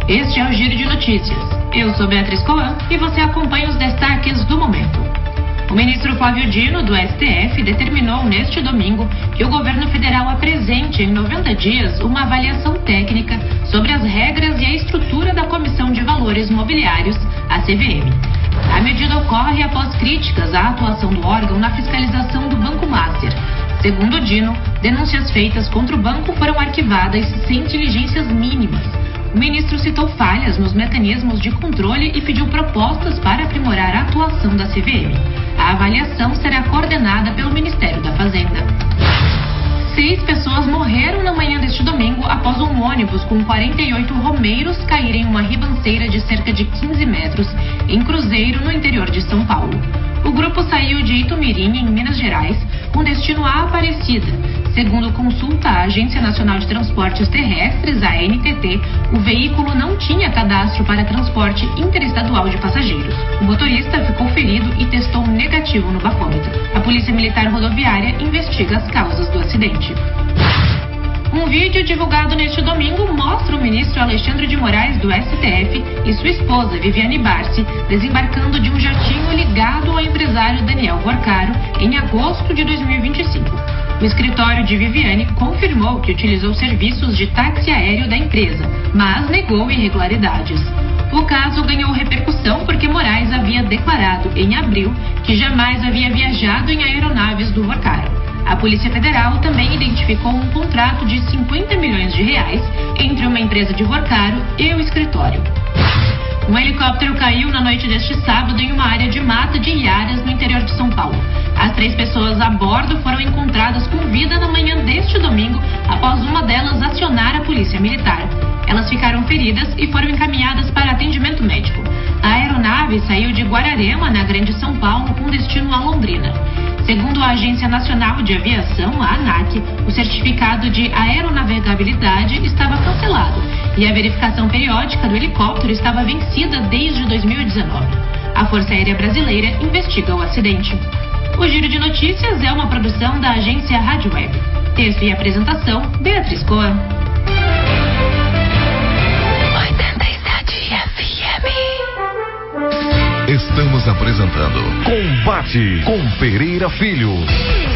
Este é o Giro de Notícias. Eu sou Beatriz Coan e você acompanha os destaques do momento. O ministro Flávio Dino, do STF, determinou neste domingo que o governo federal apresente em 90 dias uma avaliação técnica sobre as regras e a estrutura da Comissão de Valores Mobiliários, a CVM. A medida ocorre após críticas à atuação do órgão na fiscalização do Banco Master. Segundo Dino, denúncias feitas contra o banco foram arquivadas sem diligências mínimas. O ministro citou falhas nos mecanismos de controle e pediu propostas para aprimorar a atuação da CVM. A avaliação será coordenada pelo Ministério da Fazenda. 6 pessoas morreram na manhã deste domingo após um ônibus com 48 romeiros cair em uma ribanceira de cerca de 15 metros em Cruzeiro, no interior de São Paulo. O grupo saiu de Itumirim, em Minas Gerais, com destino à Aparecida. Segundo consulta à Agência Nacional de Transportes Terrestres, a ANTT, o veículo não tinha cadastro para transporte interestadual de passageiros. O motorista ficou ferido e testou negativo no bafômetro. A Polícia Militar Rodoviária investiga as causas do acidente. Um vídeo divulgado neste domingo mostra o ministro Alexandre de Moraes, do STF, e sua esposa, Viviane Barsi, desembarcando de um jatinho ligado ao empresário Daniel Porcaro em agosto de 2025. O escritório de Viviane confirmou que utilizou serviços de táxi aéreo da empresa, mas negou irregularidades. O caso ganhou repercussão porque Moraes havia declarado, em abril, que jamais havia viajado em aeronaves do Porcaro. A Polícia Federal também identificou um contrato de 50 milhões de reais entre uma empresa de Porcaro e o escritório. Um helicóptero caiu na noite deste sábado em uma área de mata de Iaras, no interior de São Paulo. As 3 pessoas a bordo foram encontradas com vida na manhã deste domingo, após uma delas acionar a Polícia Militar. Elas ficaram feridas e foram encaminhadas para atendimento médico. A aeronave saiu de Guararema, na Grande São Paulo, com destino a Londrina. Segundo a Agência Nacional de Aviação, a ANAC, o certificado de aeronavegabilidade estava cancelado e a verificação periódica do helicóptero estava vencida desde 2019. A Força Aérea Brasileira investiga o acidente. O Giro de Notícias é uma produção da agência Rádio Web. Texto e apresentação, Beatriz Coan. 87 FM. Estamos apresentando Combate com Pereira Filho.